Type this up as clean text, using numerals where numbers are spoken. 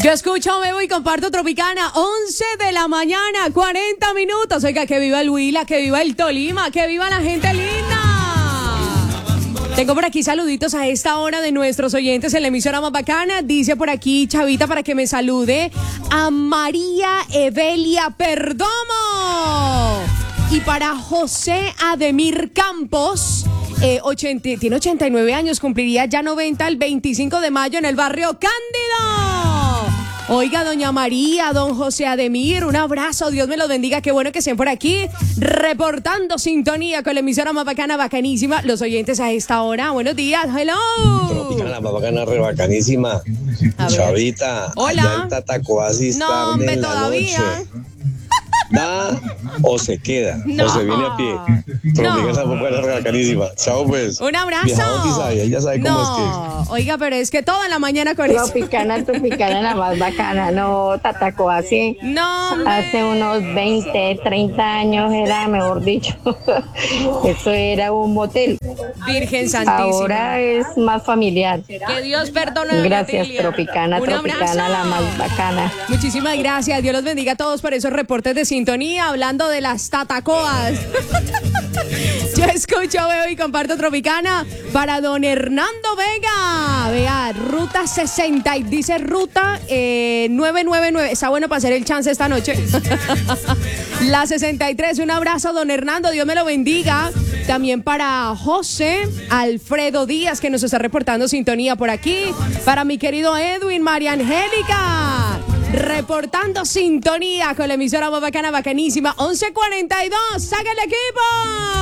Yo escucho, bebo y comparto Tropicana, 11 de la mañana, 40 minutos. Oiga, que viva el Huila, que viva el Tolima, que viva la gente linda. Tengo por aquí saluditos a esta hora de nuestros oyentes en la emisora más bacana. Dice por aquí Chavita para que me salude a María Evelia Perdomo. Y para José Ademir Campos, tiene 89 años, cumpliría ya 90 el 25 de mayo en el barrio Cándido. Oiga, doña María, don José Ademir, un abrazo, Dios me los bendiga, qué bueno que estén por aquí, reportando sintonía con la emisora más bacana, bacanísima, los oyentes a esta hora, buenos días, hello. Tropicana, más bacana, re bacanísima, Chavita, hola. Allá el Tatacoasis no, hombre, todavía. Noche. ¿Da o se queda? No. ¿O se viene a pie? Tropicana, más bacana, re bacanísima. Chao, pues. Un abrazo. Vieja bautizada, ya sabe cómo es que es. Oiga, pero es que toda la mañana con eso. Tropicana, la más bacana, no, Tatacoasis. No, hombre. Hace unos 20, 30 años era, mejor dicho, eso era un motel. Virgen Santísima. Ahora es más familiar. Que Dios perdone. Gracias, Tilia. Tropicana, Un abrazo. la más bacana. Muchísimas gracias. Dios los bendiga a todos por esos reportes de sintonía, hablando de las tatacoas. Yo escucho, veo y comparto Tropicana para don Hernando Vega. Vea, ruta 60, dice ruta 999. Está bueno para hacer el chance esta noche. La 63, un abrazo, don Hernando, Dios me lo bendiga. También para José Alfredo Díaz, que nos está reportando sintonía por aquí. Para mi querido Edwin, María Angélica, reportando sintonía con la emisora más bacana, bacanísima. 11:42, ¡saca el equipo!